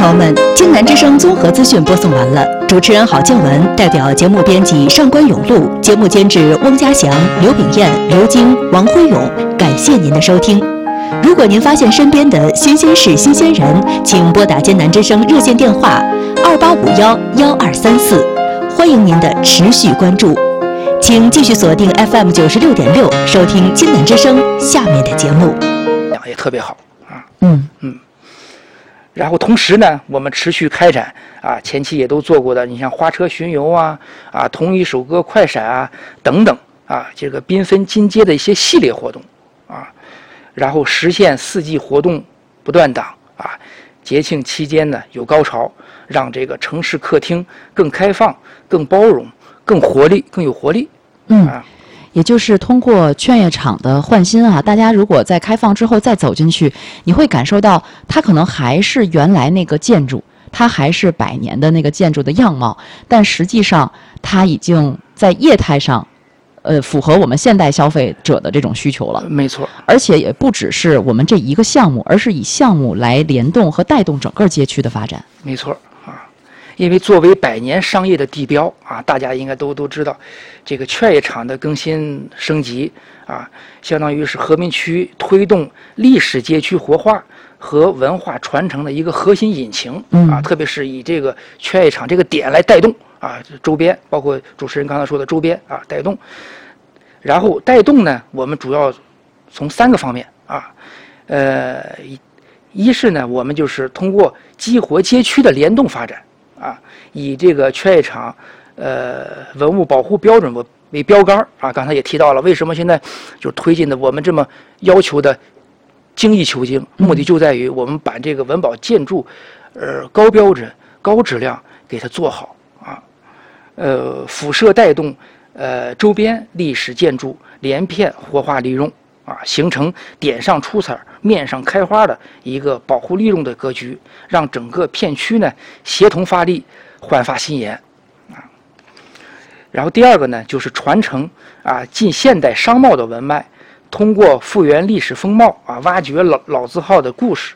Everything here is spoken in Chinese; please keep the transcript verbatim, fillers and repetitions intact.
朋友们，京南之声综合资讯播送完了。主持人郝建文代表节目编辑上官永路，节目监制翁家祥、刘炳燕、刘晶、王辉勇，感谢您的收听。如果您发现身边的新鲜事、新鲜人，请拨打京南之声热线电话二八五幺幺二三四，欢迎您的持续关注。请继续锁定 F M 九十六点六，收听京南之声下面的节目。 也特别好啊， 嗯嗯。然后同时呢，我们持续开展啊，前期也都做过的，你像花车巡游啊，啊，同一首歌快闪啊等等啊，这个缤纷金街的一些系列活动啊，然后实现四季活动不断档啊，节庆期间呢有高潮，让这个城市客厅更开放、更包容、更活力、更有活力。 嗯。 啊也就是通过劝业场的换新啊，大家如果在开放之后再走进去，你会感受到它可能还是原来那个建筑，它还是百年的那个建筑的样貌，但实际上它已经在业态上，呃，符合我们现代消费者的这种需求了。 没错， 而且也不只是我们这一个项目，而是以项目来联动和带动整个街区的发展。 没错。因为作为百年商业的地标啊，大家应该都都知道，这个劝业场的更新升级啊，相当于是和平区推动历史街区活化和文化传承的一个核心引擎啊， 嗯、 特别是以这个劝业场这个点来带动啊，周边包括主持人刚才说的周边啊带动，然后带动呢，我们主要从三个方面啊，呃，一是呢，我们就是通过激活街区的联动发展。啊，以这个劝业场，呃，文物保护标准为为标杆啊。刚才也提到了，为什么现在就推进的我们这么要求的精益求精，目的就在于我们把这个文保建筑，呃，高标准、高质量给它做好啊。呃，辐射带动呃周边历史建筑连片活化利用啊，形成点上出彩、面上开花的一个保护利用的格局，让整个片区呢协同发力，焕发新颜啊。然后第二个呢，就是传承啊近现代商贸的文脉，通过复原历史风貌啊，挖掘老老字号的故事